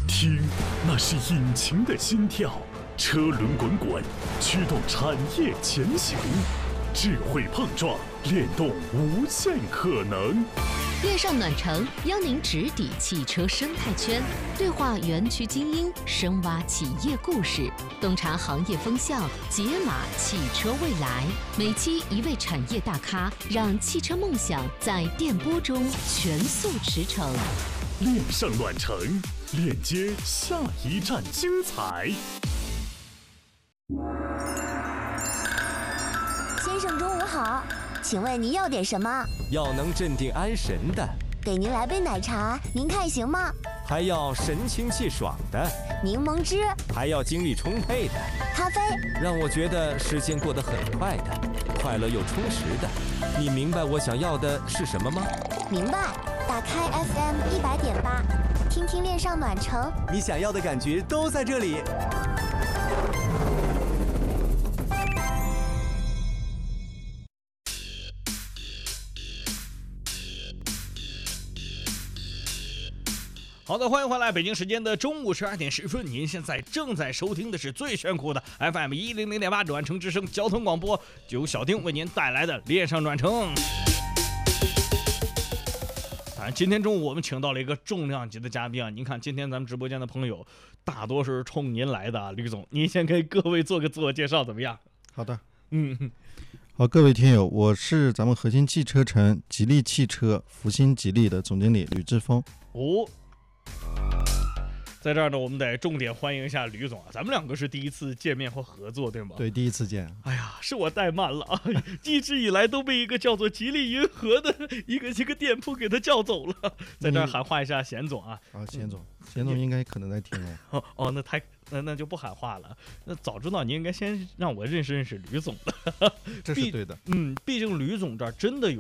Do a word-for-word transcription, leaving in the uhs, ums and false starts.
听，那是引擎的心跳，车轮滚滚，驱动产业前行。智慧碰撞，联动无限可能。 恋上暖城邀您直抵汽车生态圈，对话园区精英，深挖企业故事，洞察行业风向，解码汽车未来。每期一位产业大咖，让汽车梦想在电波中全速驰骋。 恋上暖城，链接下一站精彩。 先生中午好，请问您要点什么？ 要能镇定安神的。 给您来杯奶茶，您看行吗？ 还要神清气爽的。 柠檬汁。 还要精力充沛的。 咖啡。 让我觉得时间过得很快的，快乐又充实的。你明白我想要的是什么吗？ 明白。打开 F M 一百点八，听听恋上暖城， 你想要的感觉都在这里。 好的，欢迎回来！北京时间的中午十二点十分，您现在正在收听的是最炫酷的 F M 一零零点八暖城之声交通广播，由小丁为您带来的恋上暖城。当然，今天中午我们请到了一个重量级的嘉宾啊！您看，今天咱们直播间的朋友大多是冲您来的啊，吕总，您先给各位做个自我介绍，怎么样？ 好的， 嗯， 好，各位听友，我是咱们核心汽车城吉利汽车福星吉利的总经理吕志峰。 哦。在这儿呢，我们得重点欢迎一下吕总啊！咱们两个是第一次见面或合作，对吗？ 对，第一次见。 哎呀，是我怠慢了啊！一直以来都被一个叫做吉利银河的一个一个店铺给他叫走了。在这儿喊话一下贤总啊！ 啊，贤总，贤总应该可能在听啊。 哦哦，那太那那就不喊话了。那早知道你应该先让我认识认识吕总的。 这是对的。 嗯，毕竟吕总这儿真的有